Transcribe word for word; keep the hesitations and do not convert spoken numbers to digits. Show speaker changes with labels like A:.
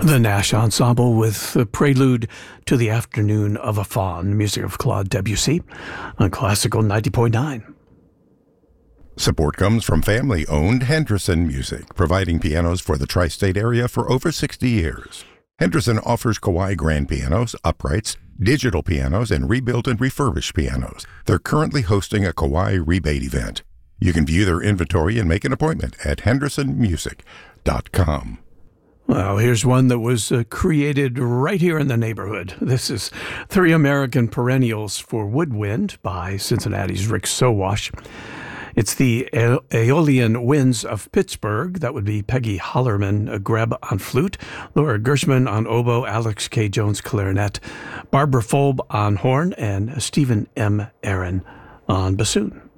A: The Nash Ensemble with the prelude to the Afternoon of a Faun, music of Claude Debussy on Classical ninety point nine.
B: Support comes from family-owned Henderson Music, providing pianos for the tri-state area for over sixty years. Henderson offers Kawai grand pianos, uprights, digital pianos, and rebuilt and refurbished pianos. They're currently hosting a Kawai rebate event. You can view their inventory and make an appointment at henderson music dot com.
A: Well, here's one that was uh, created right here in the neighborhood. This is Three American Perennials for Woodwind by Cincinnati's Rick Sowash. It's the A- Aeolian Winds of Pittsburgh. That would be Peggy Hollerman, a Greb on flute, Laura Gershman on oboe, Alex K. Jones clarinet, Barbara Folb on horn, and Stephen M. Aaron on bassoon.